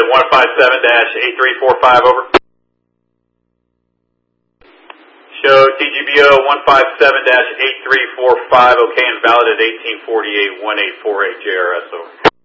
157-8345, over. Show TGBO 157-8345, okay, and valid at 1848-1848 JRS, over.